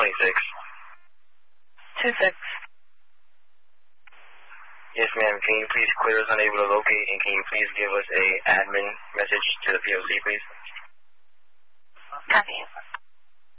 26. 26. Yes, ma'am. Can you please clear us unable to locate, and can you please give us a admin message